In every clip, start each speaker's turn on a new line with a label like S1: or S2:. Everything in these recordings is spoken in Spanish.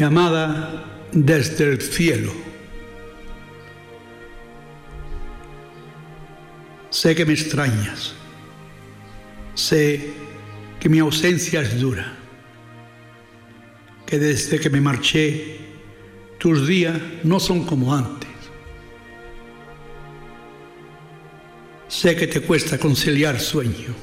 S1: llamada desde el cielo. Sé que me extrañas, sé que mi ausencia es dura, que desde que me marché tus días no son como antes. Sé que te cuesta conciliar sueño,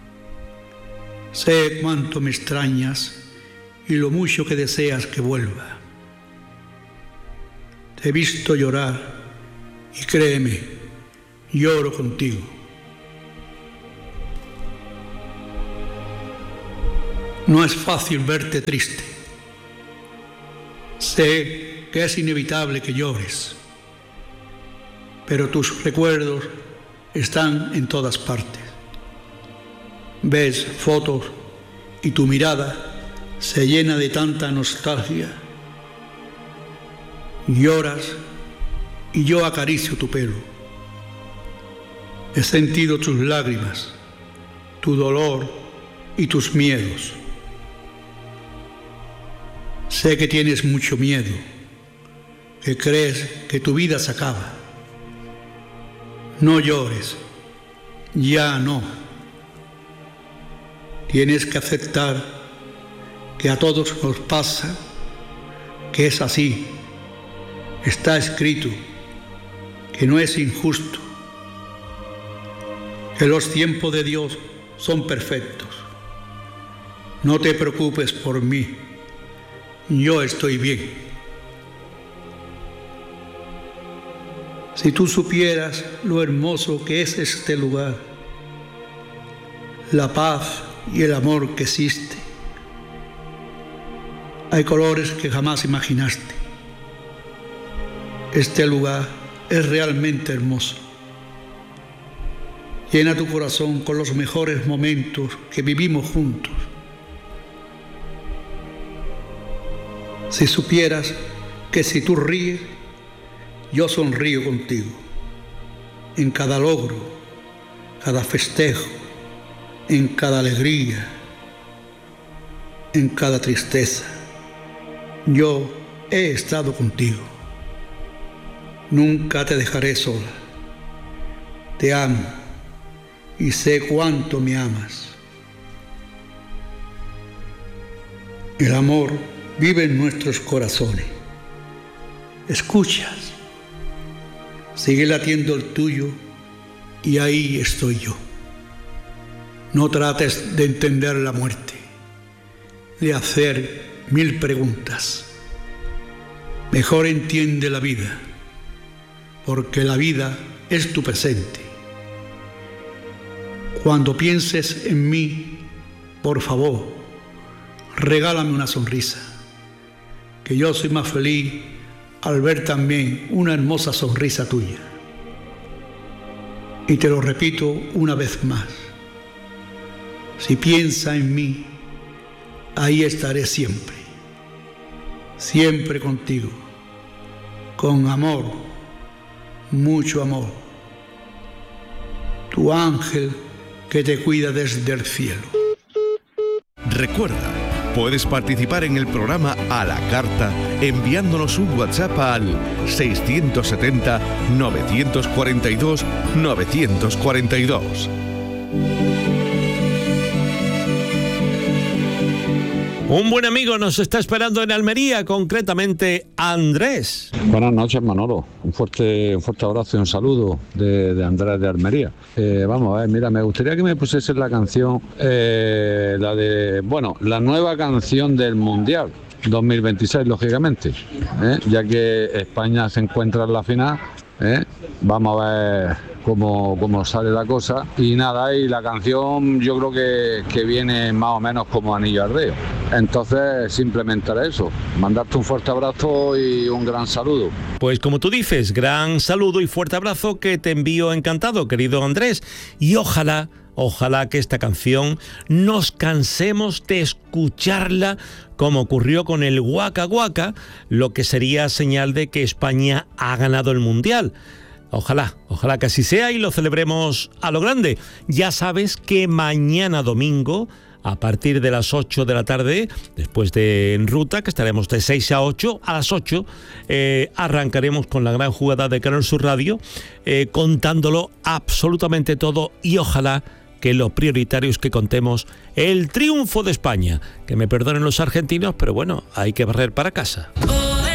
S1: sé cuánto me extrañas y lo mucho que deseas que vuelva. Te he visto llorar y créeme, lloro contigo. No es fácil verte triste. Sé que es inevitable que llores, pero tus recuerdos están en todas partes. Ves fotos y tu mirada se llena de tanta nostalgia. Lloras y yo acaricio tu pelo. He sentido tus lágrimas, tu dolor y tus miedos. Sé que tienes mucho miedo, que crees que tu vida se acaba. No llores, ya no. Tienes que aceptar que a todos nos pasa, que es así. Está escrito, que no es injusto, que los tiempos de Dios son perfectos. No te preocupes por mí, yo estoy bien. Si tú supieras lo hermoso que es este lugar, la paz y el amor que existe. Hay colores que jamás imaginaste. Este lugar es realmente hermoso. Llena tu corazón con los mejores momentos que vivimos juntos. Si supieras que si tú ríes, yo sonrío contigo. En cada logro, cada festejo, en cada alegría, en cada tristeza, yo he estado contigo. Nunca te dejaré sola. Te amo y sé cuánto me amas. El amor vive en nuestros corazones. ¿Escuchas? Sigue latiendo el tuyo y ahí estoy yo. No trates de entender la muerte, de hacer 1000 preguntas. Mejor entiende la vida, porque la vida es tu presente. Cuando pienses en mí, por favor, regálame una sonrisa, que yo soy más feliz al ver también una hermosa sonrisa tuya. Y te lo repito una vez más, si piensas en mí, ahí estaré siempre, siempre contigo, con amor, mucho amor, tu ángel que te cuida desde el cielo.
S2: Recuerda, puedes participar en el programa A la Carta enviándonos un WhatsApp al 670 942 942.
S3: Un buen amigo nos está esperando en Almería, concretamente Andrés.
S4: Buenas noches, Manolo. Un fuerte abrazo y un saludo de Andrés de Almería. Vamos a ver, mira, me gustaría que me pusiese la canción, la nueva canción del Mundial 2026, lógicamente, ya que España se encuentra en la final. Vamos a ver cómo sale la cosa y nada, y la canción yo creo que viene más o menos como anillo al dedo. Entonces simplemente era eso, mandarte un fuerte abrazo y un gran saludo.
S3: Pues como tú dices, gran saludo y fuerte abrazo que te envío encantado, querido Andrés, y ojalá que esta canción nos cansemos de escucharla como ocurrió con el Waka Waka, lo que sería señal de que España ha ganado el Mundial. Ojalá que así sea y lo celebremos a lo grande. Ya sabes que mañana domingo a partir de las 8 de la tarde, después de En Ruta, que estaremos de 6 a 8, a las 8 arrancaremos con la gran jugada de Canal Sur Radio, contándolo absolutamente todo, y ojalá que lo prioritario es que contemos el triunfo de España. Que me perdonen los argentinos, pero bueno, hay que barrer para casa.